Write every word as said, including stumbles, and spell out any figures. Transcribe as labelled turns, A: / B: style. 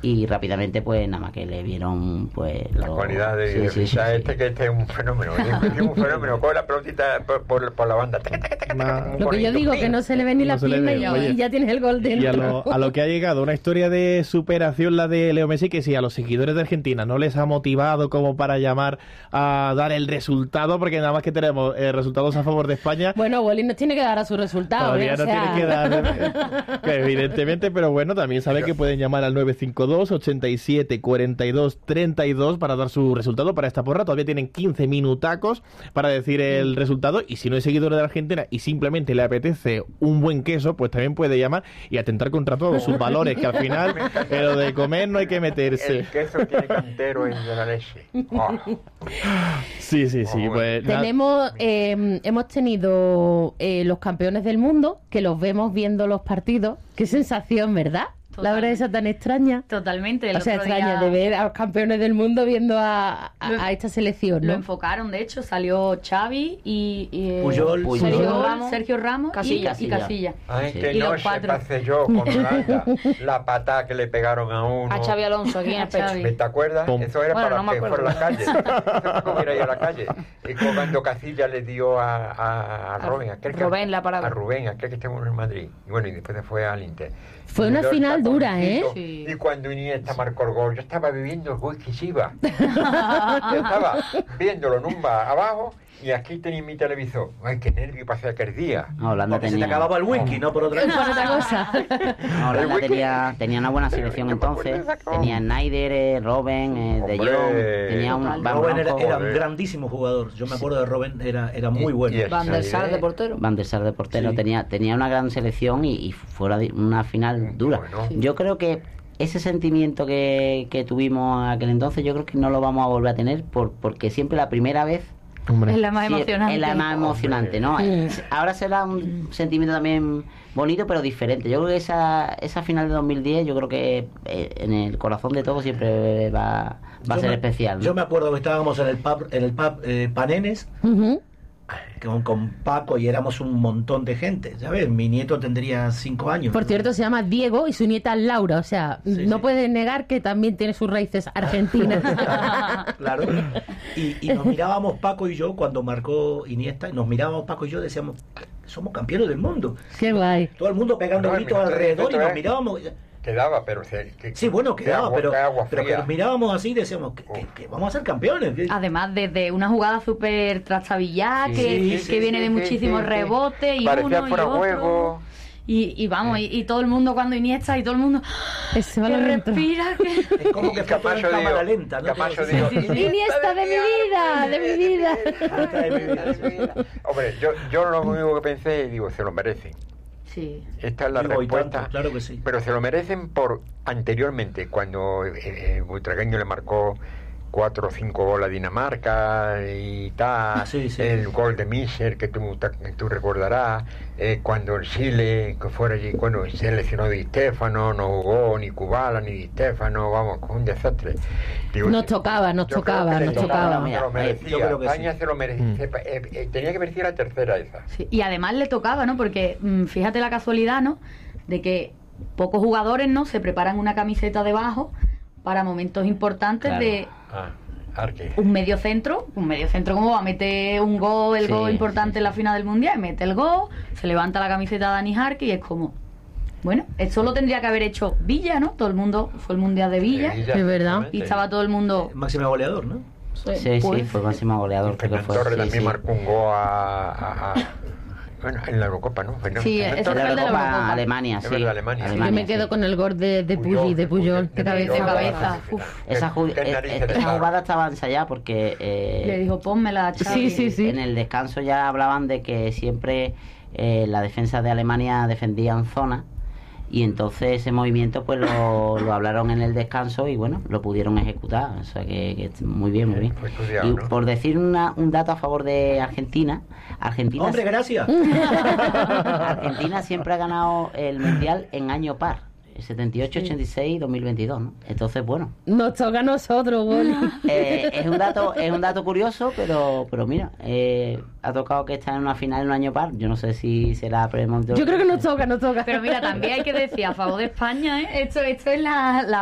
A: y rápidamente pues nada más que le vieron pues
B: la
A: lo...
B: cualidad de,
A: sí,
B: de
A: sí, sí,
B: este
A: sí.
B: que este es un fenómeno, es un fenómeno, con la pelotita por, por, por la banda.
C: Ma...
D: Lo que yo digo, que no se le ve ni
C: no
D: la
C: pierna
D: y,
C: y
D: ya tienes el gol dentro.
C: Y a lo, a lo que ha llegado, una historia de superación la de Leo Messi, que si a los seguidores de Argentina no les ha motivado como para llamar a dar el resultado, porque nada más que tenemos eh, resultados a favor de España.
D: Bueno, Bolín nos tiene que dar a su resultado.
C: Todavía
D: ¿eh?
C: no
D: o sea...
C: tiene que dar, que evidentemente, pero bueno, también sabe que pueden llamar al nueve cinco dos, ochenta y siete, cuarenta y dos, treinta y dos para dar su resultado para esta porra. Todavía tienen quince minutacos para decir el resultado, y si no es seguidor de la Argentina y simplemente le apetece un buen queso, pues también puede llamar y atentar contra todos sus valores, que al final en lo de comer no hay que meterse.
B: El queso tiene cantero en de la leche. Oh.
C: Sí, sí, sí.
B: Oh,
C: pues,
D: Tenemos, eh, hemos tenido eh, los campeones del mundo, que los vemos viendo los partidos. Qué sensación, ¿verdad?
E: Totalmente.
D: La verdad esa tan extraña.
E: Totalmente. El
D: O sea,
E: otro
D: extraña
E: día
D: de ver a los campeones del mundo viendo a, a,
E: Lo-
D: a esta selección,
E: Lo
D: ¿no?
E: enfocaron, de hecho, salió Xavi y, y eh,
F: Puyol,
A: Puyol.
E: Sergio
D: Puyol.
E: Ramos, Sergio Ramos
A: Casilla.
E: y, y Casilla.
B: Ay,
A: Sí.
B: que
E: Y
B: no
E: los
B: se
E: cuatro.
B: pase yo con Holanda, la patada que le pegaron a uno.
G: A Xavi Alonso aquí en
E: A
G: el pecho.
E: Xavi.
B: ¿Te acuerdas?
C: Pum.
B: Eso era
G: Bueno,
B: para
G: no me
B: que
G: acuerdo.
B: fuera a la calle. Eso fue como ir ahí a la calle. Y cuando Casilla le dio a, a, a Rubén, aquel que,
G: Rubén la parada.
B: a Rubén, aquel que estaba en Madrid. Y bueno, y después se fue al Inter.
D: Fue
B: Y
D: una
B: dio el
D: final dura, ¿eh?
B: taconcito,
G: Sí.
B: Y cuando Iniesta marcó el gol, yo estaba viviendo el gol que se iba. Yo estaba viéndolo en un bar abajo y aquí tenía mi televisor. Ay, qué nervio pasé aquel día.
A: No, Holanda
F: Porque se te
A: tenía,
F: acababa el whisky, no por otra
D: Por otra cosa.
A: no, Holanda tenía, tenía una buena selección entonces. Tenía Snyder, eh, Robben, eh, De
B: Hombre.
A: Jong, tenía un
E: Total.
A: Van
F: Robben era,
A: Bronco,
F: era un
B: joder.
F: grandísimo jugador. Yo me acuerdo de Robben, era, era muy
B: Y-
F: bueno.
B: y el
G: Van der Sar de
B: Xavi,
G: portero.
A: Van der Sar de portero,
F: Sí.
A: tenía, tenía una gran selección y, y fue una, una final dura.
B: Bueno. Sí.
A: Yo creo que ese sentimiento que, que tuvimos aquel entonces, yo creo que no lo vamos a volver a tener por, porque siempre la primera vez
C: hombre,
E: Es la más
A: sí,
E: emocionante.
A: es la más emocionante, ¿no?
D: Mm.
A: Ahora será un sentimiento también bonito, pero diferente. Yo creo que esa, esa final de dos mil diez, yo creo que eh, en el corazón de todos siempre va, va a
F: Yo
A: ser
F: me-
A: especial, ¿no?
F: Yo me acuerdo que estábamos en el pub, en el pub eh, Panenes,
D: Ujú.
F: con, con Paco, y éramos un montón de gente, ¿sabes? Mi nieto tendría cinco años.
D: Por cierto, se llama Diego y su nieta Laura. O sea,
F: Sí,
D: no
F: sí.
D: puede negar que también tiene sus raíces argentinas.
F: Claro. Y, y nos mirábamos Paco y yo cuando marcó Iniesta, y nos mirábamos Paco y yo, decíamos, somos campeones del mundo.
D: Qué guay.
F: Todo el mundo pegando
B: No,
F: gritos
B: mira,
F: alrededor y
B: esto
F: nos
B: es-
F: mirábamos.
B: Quedaba, pero... Se, que,
F: Sí, bueno,
B: que
F: quedaba,
B: agua-
F: pero,
B: que agua
F: pero que
B: fría.
F: nos mirábamos así y decíamos que, que- que vamos a ser campeones.
E: Además, desde una jugada súper trastabillada,
B: Sí,
E: que,
B: sí,
E: que
B: sí,
E: viene
B: sí,
E: de
B: sí,
E: muchísimos
B: sí, sí.
E: rebotes y
B: Parecía
E: uno y
B: fuera
E: otro.
B: juego.
E: Y, y vamos, y, y todo el mundo cuando Iniesta y todo el mundo
D: Ese
E: que
D: balón entró.
E: respira, que...
F: Es como que fue todo en
B: Camacho
F: cámara
B: dijo-
F: lenta, ¿no?
B: Camacho
F: Todo-
B: dijo,
E: Sí, sí, sí.
D: Iniesta de mi vida, de mi vida.
F: Iniesta de mi vida,
B: de mi vida. Hombre, yo, yo lo único que pensé, digo, se lo merecen.
E: Sí.
B: Esta es la
F: Digo, y
B: respuesta.
F: tanto, claro que sí.
B: Pero se lo merecen por anteriormente, cuando eh, eh, Butragueño le marcó cuatro o cinco goles a Dinamarca y tal,
F: Sí, sí.
B: el gol de Miser que tú, tú recordarás, eh, cuando el Chile, que fuera allí, bueno, se lesionó Di Stéfano, no jugó ni Kubala ni Di Stéfano, vamos, con un desastre. Digo,
D: Nos tocaba, nos
B: yo creo
D: tocaba,
B: que
D: nos
B: le
D: tocaba.
B: Se lo merecía,
F: Yo creo que
B: España
F: sí.
B: se lo merecía,
C: Mm.
B: se- eh, eh, tenía que merecer la tercera esa.
E: Sí, y además le tocaba, ¿no? Porque mm, fíjate la casualidad, ¿no? De que pocos jugadores, ¿no? Se preparan una camiseta debajo para momentos importantes
A: Claro.
E: de
B: Ah, Arque.
E: un medio centro. Un medio centro, ¿cómo va a meter un gol, el
A: Sí,
E: gol importante
A: sí,
E: en la
A: sí.
E: final del Mundial? Mete el gol, se levanta la camiseta de Dani Jarque y es como... Bueno, eso lo tendría que haber hecho Villa, ¿no? Todo el mundo... Fue el Mundial de Villa.
B: Sevilla,
D: Es verdad.
B: exactamente.
E: Y estaba todo el mundo...
F: Máximo goleador, ¿no?
A: Sí, sí,
E: Pues-
A: fue máximo goleador. creo que
B: Fernando
A: fue,
B: Torres
A: sí,
B: también
A: sí.
B: marcó un gol a, a- a- bueno, en la Eurocopa, ¿no? Fernando-
E: Sí,
B: Fernando
E: ese
B: Torres.
E: fue el de la
A: Eurocopa,
E: Eurocopa.
A: Alemania,
B: Es
A: sí.
B: verdad, Alemania.
D: Yo me quedo
A: sí.
D: con el gol de, de Puyol, de Puyol, de cabeza.
E: de cabeza.
B: sí,
E: Uf.
B: sí.
A: Esa, ju-
B: ¿Qué
A: eh,
B: narices
A: eh,
B: de
A: esa
B: palo?
A: jugada estaba ensayada porque eh,
E: Le dijo, pónmela, Xavi.
D: Sí, sí, sí.
A: en el descanso ya hablaban de que siempre eh, la defensa de Alemania defendían zona, y entonces ese movimiento pues lo, lo hablaron en el descanso y bueno, lo pudieron ejecutar. O sea que, que muy bien, muy bien.
B: Fue estudiado,
A: Y
B: ¿no?
A: por decir una, un dato a favor de Argentina, Argentina,
F: Hombre, gracias.
A: Argentina siempre ha ganado el Mundial en año par. setenta y ocho, ochenta y seis, dos mil veintidós, ¿no? Entonces, bueno,
D: Nos toca a nosotros, Boli.
A: eh, es un dato es un dato curioso, pero pero mira, eh, ha tocado que está en una final en un año par. Yo no sé si será premonitorio.
D: Yo creo que nos toca, nos toca.
E: Pero mira, también hay que decir a favor de España, ¿eh? Esto, esto es la, la